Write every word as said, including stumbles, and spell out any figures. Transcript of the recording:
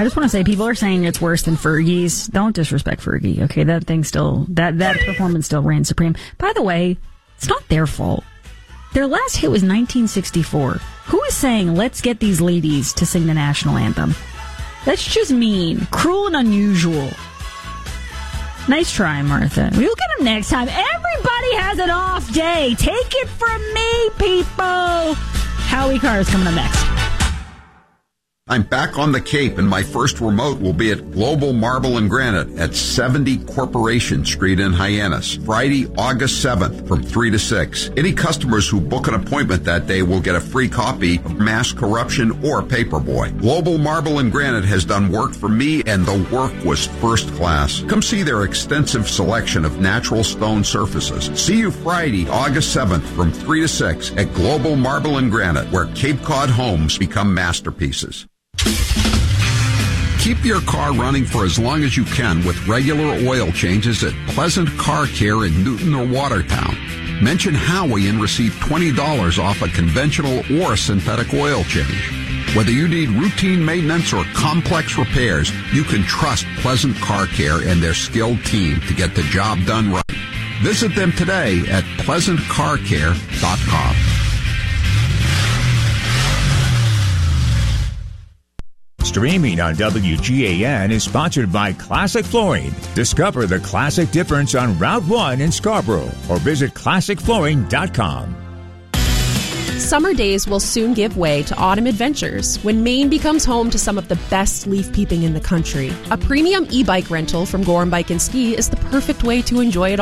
I just want to say, people are saying it's worse than Fergie's. Don't disrespect Fergie, okay? That thing still, that, that performance still reigns supreme. By the way, it's not their fault. Their last hit was nineteen sixty-four. Who is saying, let's get these ladies to sing the national anthem? That's just mean. Cruel and unusual. Nice try, Martha. We'll get them next time. Everybody has an off day. Take it from me, people. Howie Carr is coming up next. I'm back on the Cape, and my first remote will be at Global Marble and Granite at seventy Corporation Street in Hyannis, Friday, August seventh from three to six. Any customers who book an appointment that day will get a free copy of Mass Corruption or Paperboy. Global Marble and Granite has done work for me, and the work was first class. Come see their extensive selection of natural stone surfaces. See you Friday, August seventh from three to six at Global Marble and Granite, where Cape Cod homes become masterpieces. Keep your car running for as long as you can with regular oil changes at Pleasant Car Care in Newton or Watertown. Mention Howie and receive twenty dollars off a conventional or synthetic oil change. Whether you need routine maintenance or complex repairs, you can trust Pleasant Car Care and their skilled team to get the job done right. Visit them today at pleasant car care dot com. Streaming on W G A N is sponsored by Classic Flooring. Discover the classic difference on Route one in Scarborough or visit classic flooring dot com. Summer days will soon give way to autumn adventures when Maine becomes home to some of the best leaf peeping in the country. A premium e-bike rental from Gorham Bike and Ski is the perfect way to enjoy it